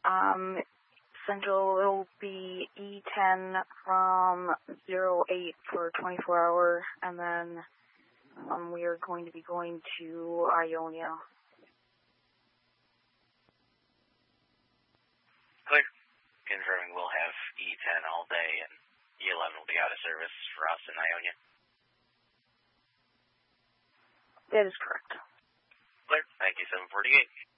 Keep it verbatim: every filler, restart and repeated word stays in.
Um, Central will be E ten from zero eight for twenty-four hour, and then um, we are going to be going to Ionia. Clear. Confirming we'll have E ten all day, and E eleven will be out of service for us in Ionia. That is correct. Clear. Thank you, seven forty-eight.